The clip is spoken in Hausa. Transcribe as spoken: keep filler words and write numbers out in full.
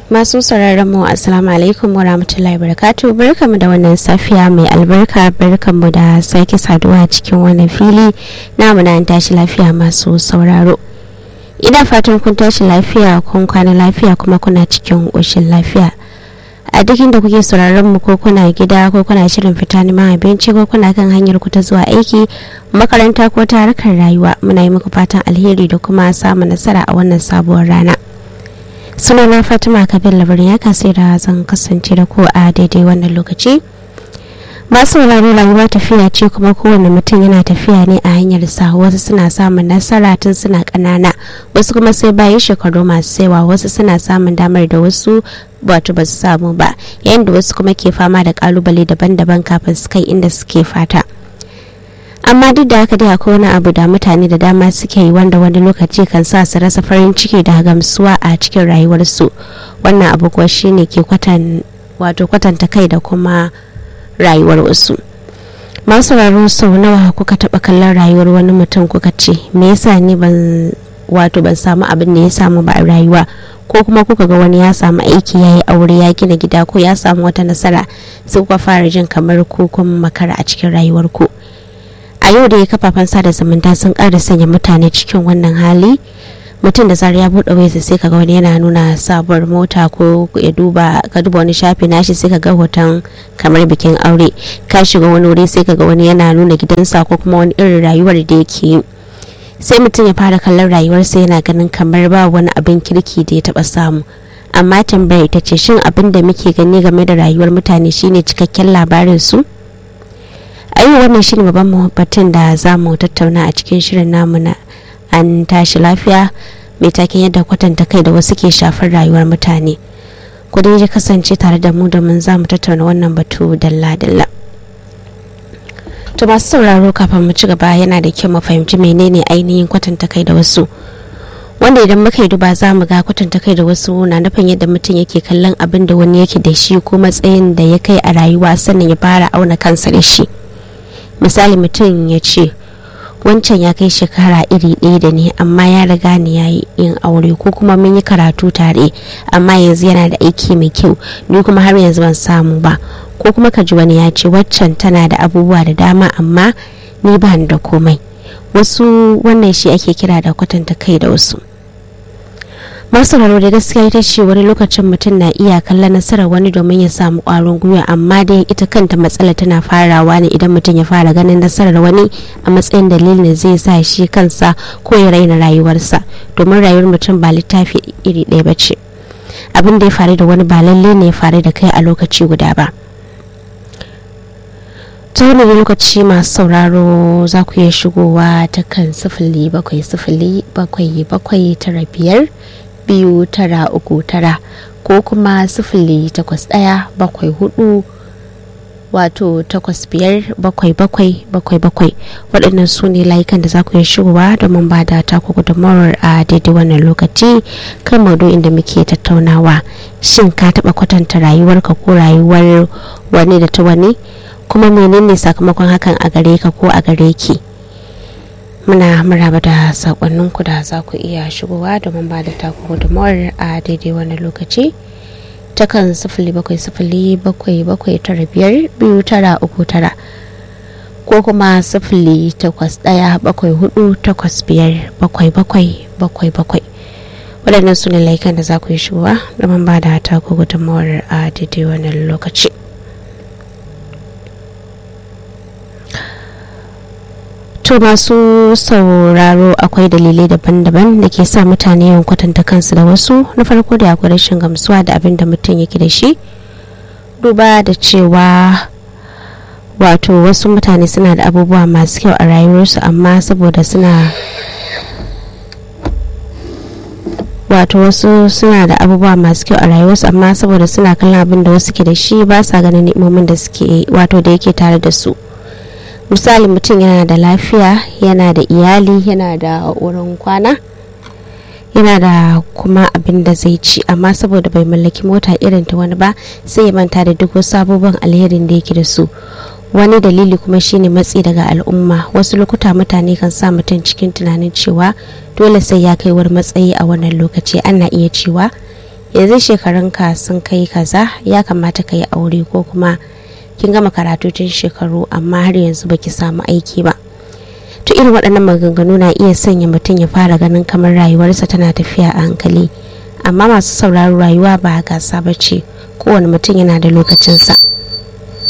Masu sauraron mu assalamu alaikum wa rahmatullahi wa barakatuh. Barkamu da wannan safiya mai albarka, barkamu da sake saduwa cikin wannan fili namu na tashi lafiya masu sauraro. Ina fatan kun tashi lafiya, kun kwana lafiya kuma kuna cikin ƙoshin lafiya. A duk inda kuke sauraron mu, ko kuna gida ko kuna shirin fita neman abinci ko kuna kan hanyar ku ta zuwa aiki, makaranta ko ta harkar rayuwa, muna yi muku fatan alheri da kuma samun nasara a wannan sabuwar rana. Sunana Fatima Kabir labarin ya kasai da zan kasance da ku a daidai wannan lokaci. Masu sauraro, rayuwa tafiya ce kuma kowane mutum yana tafiya ne a hanyar sa. Wasu suna samun nasara tun suna ƙanana, wasu kuma sai bayan shekaru masu yawa. Wasu suna samun damar da wasu wato ba su samu ba, yayin da wasu kuma ke fama da kalubale daban-daban kafin su kai inda suke fata. Amma duk da haka dai akwai wani abu da mutane da dama suke yi wanda wani lokaci kan sa su rasa farin ciki da gamsuwa a cikin rayuwarsu. Wannan abu kuwa shine ke kwatan wato kwatanta kai da kuma rayuwar wasu. Masu sauraro, sau nawa kuka taba kallon rayuwar wani mutum kuka ce me yasa ni ban wato ban samu abin da ya samu ba a rayuwa, ko kuma kuka ga wani ya samu aiki, ya yi aure, ya gina gida ko ya samu wata nasara, sai kuka fara jin kamar ku kun makara a cikin rayuwar ku. A yau da ya kafafen sada zumunta sun ƙara sanya mutane cikin wannan hali. Mutum da zarar ya buɗe wayarsa sai kaga wani yana nuna sabuwar mota, ko ya duba ka duba wani shafi nashi sai kaga hoton kamar bikin aure. Ka shiga wani wuri sai kaga wani yana nuna gidansa ko kuma wani irin rayuwar da yake yi. Sai mutum ya fara kallon rayuwarsa yana ganin kamar ba wani abin kirki da ya taɓa samu. Amma tambayar ita ce, shin abin da muke gani game da rayuwar mutane shine cikakken labarin su? A yau wannan shine babban batun da za mu tattauna a cikin shirin namu na an tashi lafiya, mai taken yadda kwatanta kai da wasu ke shafar rayuwar mutane. Ku dai ji kasance tare da mu domin za mu tattauna wannan batu dalla-dalla. To masu sauraro, kafin mu ci gaba yana da kyau mu fahimci menene ainihin kwatanta kai da wasu. Wanda idan muka yi duba za mu ga kwatanta kai da wasu na nufin yadda mutum yake kallon abin da wani yake da shi ko matsayin da ya kai a rayuwa, sannan ya fara auna kansa da shi. Misali, mutum ya ce wancan ya kai shekara iri ɗaya da ni amma ya riga ni ya yi yin aure, ko kuma mun yi karatu tare amma yanzu yana da aiki mai kyau, ni kuma har yanzu ban samu ba. Ko kuma ka ji wani ya ce waccan tana da abubuwa da dama amma ni ba ni da komai. Wasu wannan shi ake kira da kwatanta kai da wasu. Masu sauraro, da gaskiya ita ce wani lokacin mutum na iya kallon nasarar wani domin ya samu ƙwarin gwiwa, amma dai ita kanta matsala tana farawa ne idan mutum ya fara ganin nasarar wani a matsayin dalilin zai sa shi kansa ko ya raina rayuwarsa, domin rayuwar mutum ba littafi iri ɗaya ba ce. Abin da ya faru da wani ba lalle ne ya faru da kai a lokaci guda ba. Ta wani lokaci masu sauraro za ku iya shigowa ta kan sifili bakwai sifili bakwai bakwai tara biyar biyu tara uku tara, ko kuma sifili takwas ɗaya bakwai hudu wato takwas biyar bakwai bakwai bakwai bakwai. Waɗannan su ne layukan da za ku iya shigowa domin ba da taku gudunmawar a daidai wannan lokaci kan maudu'in da muke tattaunawa. Shin ka taɓa kwatanta rayuwarka ko rayuwar wani da ta wani? Kuma menene sakamakon hakan a gare ka ko a gare ki? Muna maraba da sakonninku da za ku iya shigowa domin ba da taku gudunmawar a daidai wannan lokaci ta kan sifili bakwai sifili bakwai bakwai tara biyar biyu tara uku tara, ko kuma sifili takwas ɗaya bakwai hudu takwas biyar bakwai bakwai bakwai bakwai. Waɗannan su ne layukan da za ku yi shigowa domin ba da taku gudunmawar a daidai wannan lokaci. To masu sauraro, akwai dalilai daban-daban da ke sa mutane yin kwatanta kansu da wasu. Na farko da akwai rashin gamsuwa da abin da mutum yake da shi, duba da cewa wato wasu mutane suna da abubuwa masu kyau a rayuwarsu, amma saboda suna wato wasu suna da abubuwa masu kyau a rayuwarsu amma saboda suna kallon abin da wasu ke da shi, ba sa ganin ni'imomin da suke wato da yake tare da su. Misali, mutum yana da lafiya, yana da iyali, yana da wurin kwana, yana da kuma abin da zai ci, amma saboda bai mallaki mota irin ta wani ba, sai ya manta da duk wasu abubuwan alherin da yake da su. Wani dalili kuma shine matsi daga al'umma. Wasu lokuta mutane kan sa mutum cikin tunanin cewa dole sai ya kai wani matsayi a wannan lokaci. Ana iya cewa yanzu shekarunka sun kai kaza ya kamata ka yi aure, ko kuma kin gama karatu tun shekaru amma har yanzu baki samu aiki ba. To irin waɗannan maganganu na iya sanya mutum ya fara ganin kamar rayuwarsa tana tafiya a hankali, amma masu sauraro, rayuwa ba gasa bace, kowane mutum yana da lokacinsa.